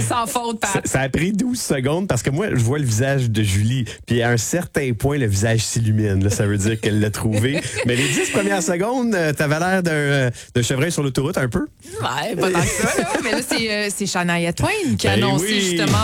sans faute, Pat. Ça a pris 12 secondes parce que moi, je vois le visage de Julie, puis à un certain point, le visage s'illumine. Là, ça veut dire qu'elle l'a trouvé. Mais les 10 premières secondes, t'avais l'air d'un chevreuil sur l'autoroute un peu. Ouais, pas tant que ça, là. Mais là, c'est Shania Twain qui a Ben annoncé oui. justement